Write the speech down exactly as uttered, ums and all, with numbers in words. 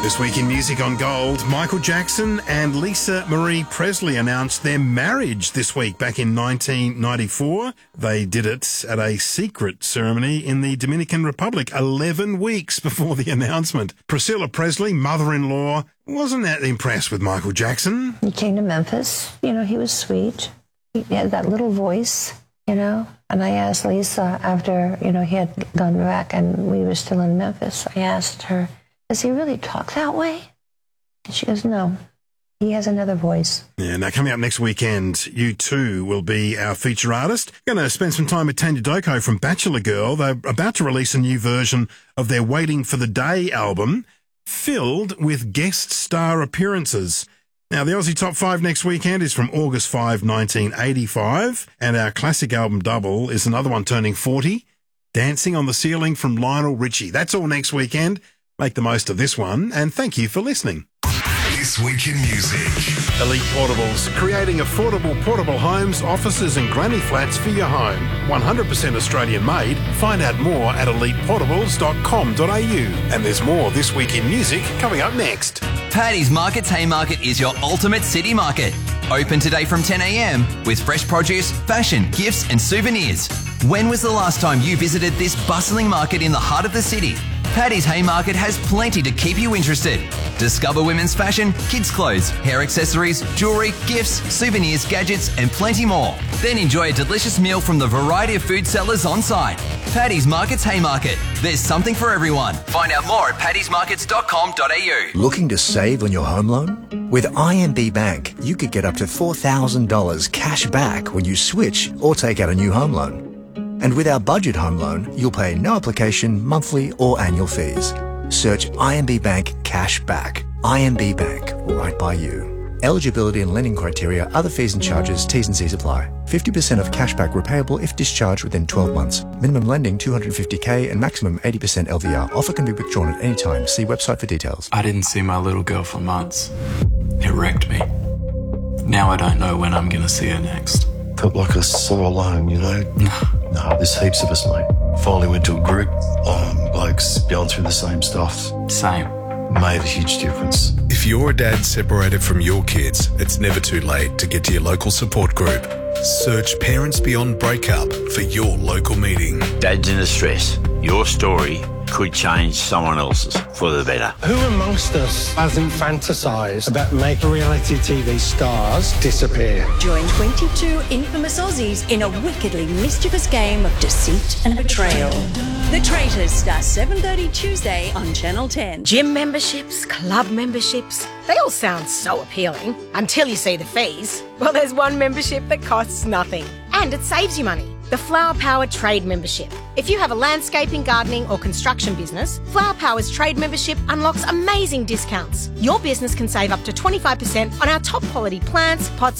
This week in Music on Gold, Michael Jackson and Lisa Marie Presley announced their marriage this week back in nineteen ninety-four. They did it at a secret ceremony in the Dominican Republic eleven weeks before the announcement. Priscilla Presley, mother-in-law, wasn't that impressed with Michael Jackson. He came to Memphis. You know, he was sweet. He had that little voice, you know. And I asked Lisa after, you know, he had gone back and we were still in Memphis, I asked her, does he really talk that way? And she goes, no, he has another voice. Yeah, now coming up next weekend, you too will be our feature artist. We're going to spend some time with Tanya Doko from Bachelor Girl. They're about to release a new version of their Waiting for the Day album, filled with guest star appearances. Now, the Aussie Top five next weekend is from August fifth, nineteen eighty-five, and our classic album double is another one turning forty, Dancing on the Ceiling from Lionel Richie. That's all next weekend. Make the most of this one, and thank you for listening. This Week in Music. Elite Portables, creating affordable portable homes, offices and granny flats for your home. one hundred percent Australian made. Find out more at elite portables dot com dot a u. And there's more This Week in Music coming up next. Paddy's Markets Haymarket is your ultimate city market. Open today from ten a m with fresh produce, fashion, gifts and souvenirs. When was the last time you visited this bustling market in the heart of the city? Paddy's Haymarket has plenty to keep you interested. Discover women's fashion, kids' clothes, hair accessories, jewellery, gifts, souvenirs, gadgets and plenty more. Then enjoy a delicious meal from the variety of food sellers on site. Paddy's Markets Haymarket. There's something for everyone. Find out more at paddys markets dot com dot a u. Looking to save on your home loan? With I M B Bank, you could get up to four thousand dollars cash back when you switch or take out a new home loan. And with our budget home loan, you'll pay no application, monthly or annual fees. Search I M B Bank Cash Back. I M B Bank, right by you. Eligibility and lending criteria, other fees and charges, T's and C's apply. fifty percent of cashback repayable if discharged within twelve months. Minimum lending two hundred fifty thousand dollars and maximum eighty percent L V R. Offer can be withdrawn at any time. See website for details. I didn't see my little girl for months. It wrecked me. Now I don't know when I'm going to see her next. Felt like I was so alone, you know? No, there's heaps of us, mate. Finally went to a group, um, blokes going through the same stuff. Same. Made a huge difference. If you're a dad separated from your kids, it's never too late to get to your local support group. Search Parents Beyond Breakup for your local meeting. Dads in distress. Your story could change someone else's for the better. Who amongst us hasn't fantasised about making reality T V stars disappear? Join twenty-two infamous Aussies in a wickedly mischievous game of deceit and betrayal. The Traitors starts seven thirty Tuesday on Channel ten. Gym memberships, club memberships, they all sound so appealing until you see the fees. Well, there's one membership that costs nothing and it saves you money. The Flower Power Trade Membership. If you have a landscaping, gardening or construction business, Flower Power's trade membership unlocks amazing discounts. Your business can save up to twenty-five percent on our top quality plants, pots